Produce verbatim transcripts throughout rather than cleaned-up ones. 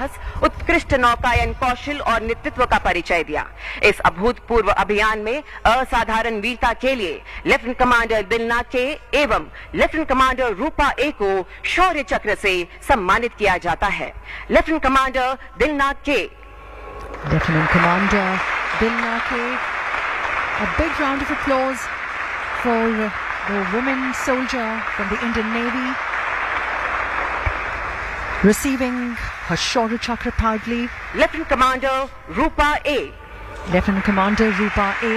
साहस, उत्कृष्ट नौकायन कौशल और नेतृत्व का परिचय दिया। इस अभूतपूर्व अभियान में असाधारण वीरता के लिए लेफ्टिनेंट कमांडर दिलनाग के एवं लेफ्टिनेंट कमांडर रूपा ए को शौर्य चक्र से सम्मानित किया जाता है। लेफ्टिनेंट कमांडर दिलनाग के लेफ्टिनेंट कमांडर दिलनाग के, a big round of applause for the woman soldier from the Indian Navy receiving her Shaurya Chakra proudly. Lieutenant Commander Rupa A. Lieutenant Commander Rupa A.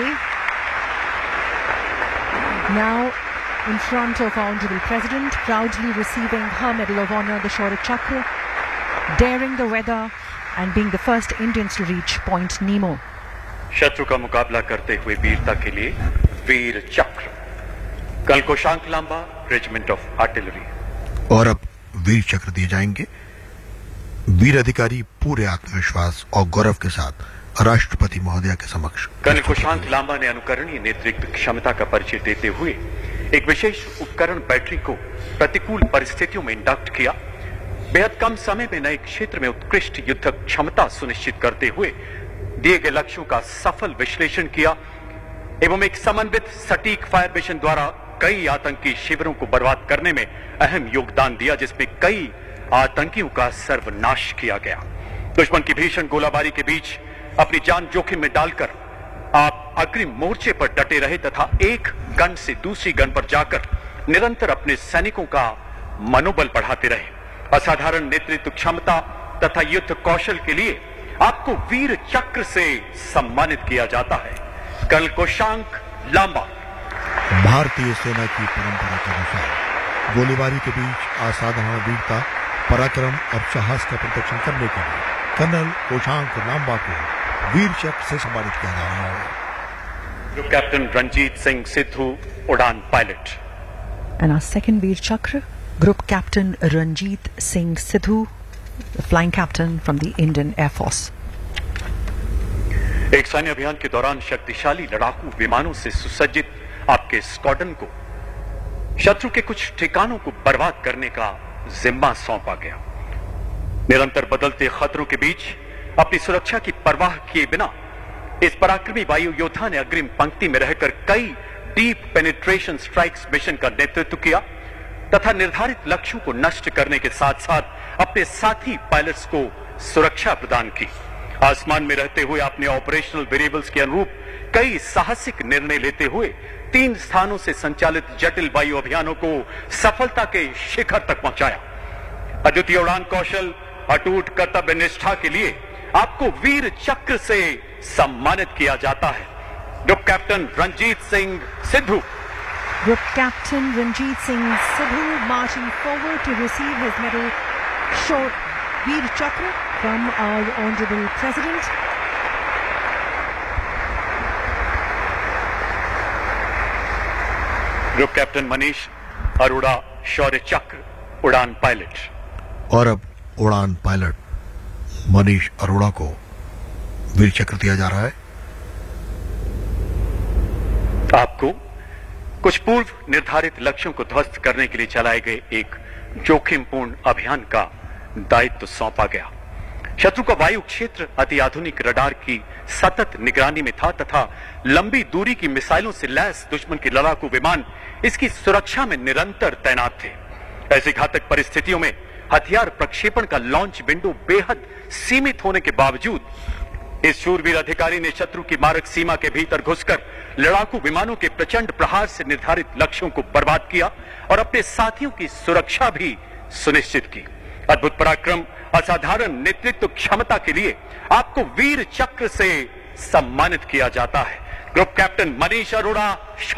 Now in front of our Honorable President, proudly receiving her Medal of Honor, the Shaurya Chakra, daring the weather and being the first Indians to reach Point Nemo. शत्रु का मुकाबला करते हुए वीरता के लिए वीर चक्र, कल कोशांक लांबा रेजिमेंट ऑफ आर्टिलरी। और अब वीर चक्र दिए जाएंगे। वीर अधिकारी पूरे आत्मविश्वास और गौरव के साथ राष्ट्रपति महोदया के समक्ष। कल कोशांक लांबा ने अनुकरणीय नेतृत्व क्षमता का परिचय देते हुए एक विशेष उपकरण बैटरी को प्रतिकूल परिस्थितियों में इंडक्ट किया, बेहद कम समय में नए क्षेत्र में उत्कृष्ट युद्ध क्षमता सुनिश्चित करते हुए दिए गए लक्ष्यों का सफल विश्लेषण किया एवं एक समन्वित सटीक फायर मिशन द्वारा कई आतंकी शिविरों को बर्बाद करने में अहम योगदान दिया, जिसमें कई आतंकियों का सर्वनाश किया गया। दुश्मन की भीषण गोलाबारी के बीच अपनी जान जोखिम में डालकर आप अग्रिम मोर्चे पर डटे रहे तथा एक गन से दूसरी गन पर जाकर निरंतर अपने सैनिकों का मनोबल बढ़ाते रहे। असाधारण नेतृत्व क्षमता तथा युद्ध कौशल के लिए आपको वीर चक्र से सम्मानित किया जाता है। कल कोशांक लांबा। भारतीय सेना की परंपरा के अनुसार गोलीबारी के बीच असाधारण वीरता, पराक्रम और साहस का प्रदर्शन करने के लिए कर्नल कोशांक लांबा को वीर चक्र से सम्मानित किया जा रहा है। ग्रुप कैप्टन रंजीत सिंह सिद्धू, उड़ान pilot. And our second Veer Chakra, Group Captain Ranjit Singh Sidhu, the flying captain from the Indian Air Force. एक सैन्य अभियान के दौरान शक्तिशाली लड़ाकू विमानों से सुसज्जित आपके स्क्वाड्रन को शत्रु के कुछ ठिकानों को बर्बाद करने का जिम्मा सौंपा गया। निरंतर बदलते खतरों के बीच अपनी सुरक्षा की परवाह किए बिना इस पराक्रमी वायु योद्धा ने अग्रिम पंक्ति में रहकर कई डीप पेनिट्रेशन स्ट्राइक्स मिशन का नेतृत्व किया तथा निर्धारित लक्ष्यों को नष्ट करने के साथ साथ अपने साथी पायलट्स को सुरक्षा प्रदान की। आसमान में रहते हुए आपने ऑपरेशनल वेरिएबल्स के अनुरूप कई साहसिक निर्णय लेते हुए तीन स्थानों से संचालित जटिल वायु अभियानों को सफलता के शिखर तक पहुंचाया। अद्वितीय उड़ान कौशल, अटूट कर्तव्य निष्ठा के लिए आपको वीर चक्र से सम्मानित किया जाता है। Group captain Ranjit Singh Sidhu. Group Captain Ranjit Singh Sidhu marching forward to receive his medal, short Veer Chakra, from our Honorable President. Group captain Manish Arora, शौर्य चक्र, उड़ान पायलट। और अब उड़ान पायलट मनीष अरोड़ा को वीर चक्र दिया जा रहा है। आपको कुछ पूर्व निर्धारित लक्ष्यों को ध्वस्त करने के लिए चलाए गए एक जोखिमपूर्ण अभियान का दायित्व सौंपा गया। शत्रु का वायु क्षेत्र अति आधुनिक रडार की सतत निगरानी में था तथा लंबी दूरी की मिसाइलों से लैस दुश्मन के लड़ाकू विमान इसकी सुरक्षा में निरंतर तैनात थे। ऐसी घातक परिस्थितियों में हथियार प्रक्षेपण का लॉन्च विंडो बेहद सीमित होने के बावजूद इस शूरवीर अधिकारी ने शत्रु की मारक सीमा के भीतर घुसकर लड़ाकू विमानों के प्रचंड प्रहार से निर्धारित लक्ष्यों को बर्बाद किया और अपने साथियों की सुरक्षा भी सुनिश्चित की। अद्भुत पराक्रम, असाधारण नेतृत्व क्षमता के लिए आपको वीर चक्र से सम्मानित किया जाता है। Group captain Manish Arora.